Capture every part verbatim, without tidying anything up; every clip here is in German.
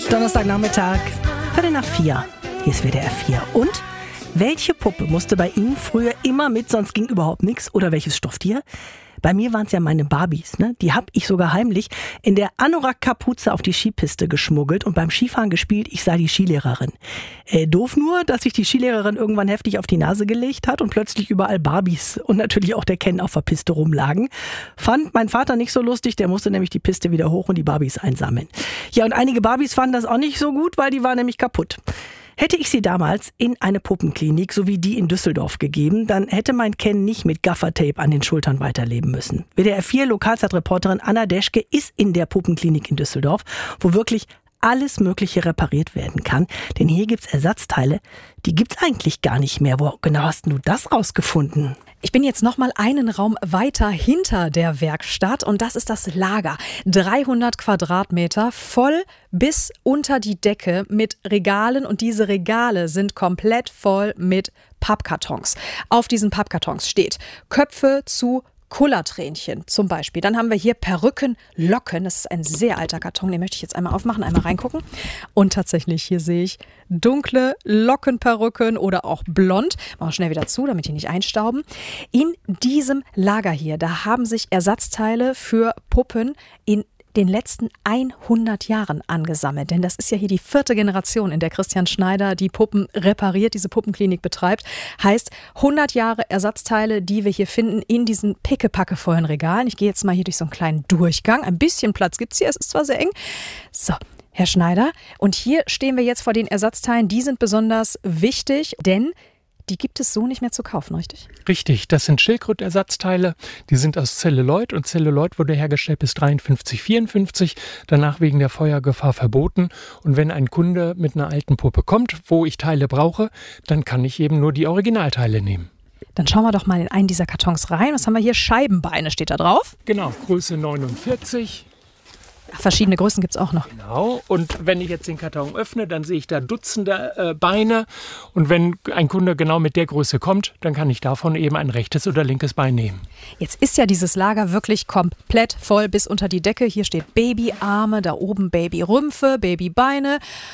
Donnerstagnachmittag, Viertel nach vier. Hier ist W D R vier. Und welche Puppe musste bei Ihnen früher immer mit, sonst ging überhaupt nichts? Oder welches Stofftier? Bei mir waren es ja meine Barbies, ne? Die habe ich sogar heimlich in der Anorak-Kapuze auf die Skipiste geschmuggelt und beim Skifahren gespielt, ich sei die Skilehrerin. Äh, doof nur, dass sich die Skilehrerin irgendwann heftig auf die Nase gelegt hat und plötzlich überall Barbies und natürlich auch der Ken auf der Piste rumlagen. Fand mein Vater nicht so lustig, der musste nämlich die Piste wieder hoch und die Barbies einsammeln. Ja, und einige Barbies fanden das auch nicht so gut, weil die waren nämlich kaputt. Hätte ich sie damals in eine Puppenklinik, so wie die in Düsseldorf, gegeben, dann hätte mein Ken nicht mit Gaffertape an den Schultern weiterleben müssen. W D R vier Lokalzeitreporterin Anna Deschke ist in der Puppenklinik in Düsseldorf, wo wirklich alles Mögliche repariert werden kann. Denn hier gibt's Ersatzteile, die gibt's eigentlich gar nicht mehr. Wo genau hast du das rausgefunden? Ich bin jetzt noch mal einen Raum weiter hinter der Werkstatt und das ist das Lager. dreihundert Quadratmeter, voll bis unter die Decke mit Regalen und diese Regale sind komplett voll mit Pappkartons. Auf diesen Pappkartons steht Köpfe zu Kullertränchen zum Beispiel. Dann haben wir hier Perücken, Locken. Das ist ein sehr alter Karton, den möchte ich jetzt einmal aufmachen, einmal reingucken. Und tatsächlich, hier sehe ich dunkle Lockenperücken oder auch blond. Machen wir schnell wieder zu, damit die nicht einstauben. In diesem Lager hier, da haben sich Ersatzteile für Puppen in den letzten hundert Jahren angesammelt. Denn das ist ja hier die vierte Generation, in der Christian Schneider die Puppen repariert, diese Puppenklinik betreibt. Heißt, hundert Jahre Ersatzteile, die wir hier finden in diesen pickepackevollen Regalen. Ich gehe jetzt mal hier durch so einen kleinen Durchgang. Ein bisschen Platz gibt es hier, es ist zwar sehr eng. So, Herr Schneider, und hier stehen wir jetzt vor den Ersatzteilen. Die sind besonders wichtig, denn die gibt es so nicht mehr zu kaufen, richtig? Richtig, das sind Schildkrötersatzteile, die sind aus Zelluloid und Zelluloid wurde hergestellt bis dreiundfünfzig, vierundfünfzig, danach wegen der Feuergefahr verboten. Und wenn ein Kunde mit einer alten Puppe kommt, wo ich Teile brauche, dann kann ich eben nur die Originalteile nehmen. Dann schauen wir doch mal in einen dieser Kartons rein. Was haben wir hier? Scheibenbeine steht da drauf. Genau, Größe neunundvierzig. Verschiedene Größen gibt es auch noch. Genau, und wenn ich jetzt den Karton öffne, dann sehe ich da Dutzende äh, Beine. Und wenn ein Kunde genau mit der Größe kommt, dann kann ich davon eben ein rechtes oder linkes Bein nehmen. Jetzt ist ja dieses Lager wirklich komplett voll bis unter die Decke. Hier steht Babyarme, da oben Babyrümpfe, Babybeine.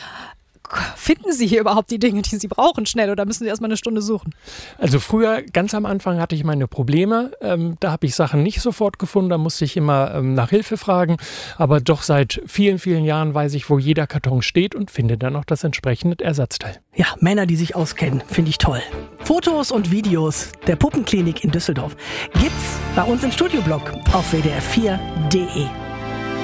Finden Sie hier überhaupt die Dinge, die Sie brauchen, schnell, oder müssen Sie erstmal eine Stunde suchen? Also früher, ganz am Anfang hatte ich meine Probleme. Ähm, da habe ich Sachen nicht sofort gefunden, da musste ich immer ähm, nach Hilfe fragen. Aber doch seit vielen, vielen Jahren weiß ich, wo jeder Karton steht und finde dann auch das entsprechende Ersatzteil. Ja, Männer, die sich auskennen, finde ich toll. Fotos und Videos der Puppenklinik in Düsseldorf gibt's bei uns im Studioblog auf W D R vier Punkt de.